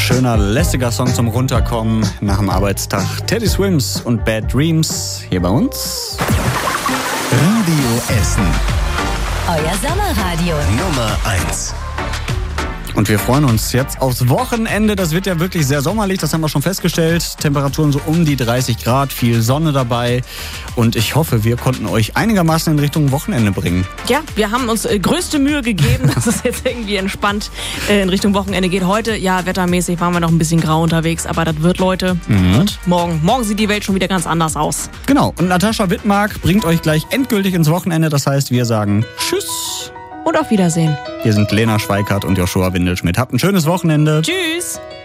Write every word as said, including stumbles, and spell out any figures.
schöner, lässiger Song zum Runterkommen nach dem Arbeitstag. Teddy Swims und Bad Dreams hier bei uns. Radio Essen. Euer Sommerradio. Nummer eins. Und wir freuen uns jetzt aufs Wochenende. Das wird ja wirklich sehr sommerlich, das haben wir schon festgestellt. Temperaturen so um die dreißig Grad, viel Sonne dabei. Und ich hoffe, wir konnten euch einigermaßen in Richtung Wochenende bringen. Ja, wir haben uns äh, größte Mühe gegeben, dass es jetzt irgendwie entspannt äh, in Richtung Wochenende geht. Heute, ja, wettermäßig waren wir noch ein bisschen grau unterwegs, aber das wird, Leute. Mhm. Und morgen, morgen sieht die Welt schon wieder ganz anders aus. Genau, und Natascha Wittmark bringt euch gleich endgültig ins Wochenende. Das heißt, wir sagen Tschüss. Und auf Wiedersehen. Wir sind Lena Schweikart und Joshua Windelschmidt. Habt ein schönes Wochenende. Tschüss.